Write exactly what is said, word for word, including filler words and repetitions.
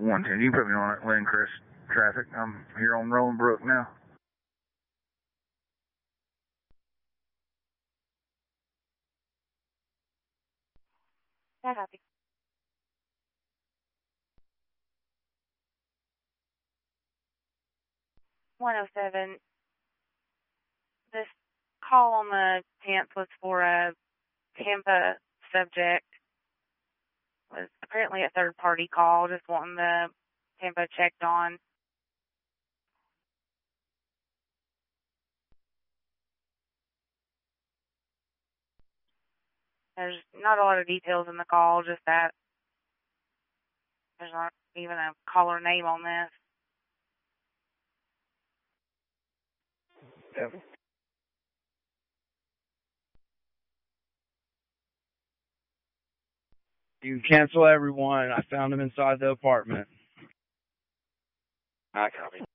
one ten. You can put me on Lynn Chris traffic. I'm here on Rolling Brook now. Yeah, copy. one oh seven. This call on the tenth was for a Tampa subject. It was apparently a third-party call, just wanting the Tampa checked on. There's not a lot of details in the call, just that there's not even a caller name on this. Yep. You can cancel everyone. I found him inside the apartment. I copy.